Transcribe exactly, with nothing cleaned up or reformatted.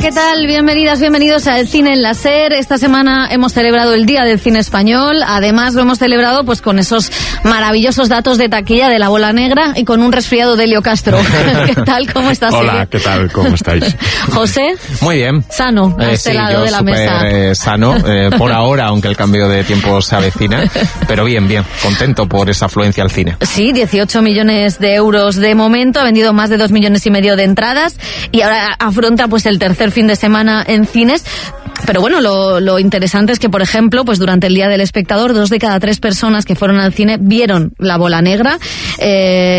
¿qué tal? Bienvenidas, bienvenidos a El Cine en la SER. Esta semana hemos celebrado el Día del Cine Español. Además lo hemos celebrado pues con esos maravillosos datos de taquilla de La Bola Negra y con un resfriado de Elio Castro. ¿Qué tal? ¿Cómo estás? Hola, ¿qué tal? ¿Cómo estáis? José. Muy bien. Sano, a eh, este sí, lado yo de la super, mesa. Eh, sano, eh, por ahora, aunque el cambio de tiempo se avecina. Pero bien, bien. Contento por esa afluencia al cine. Sí, dieciocho millones de euros de momento. Ha vendido más de dos millones y medio de entradas. Y ahora afronta pues el tercer fin de semana en cines. Pero bueno, lo, lo interesante es que, por ejemplo, pues durante el Día del Espectador, dos de cada tres personas que fueron al cine vieron La Bola Negra. Eh,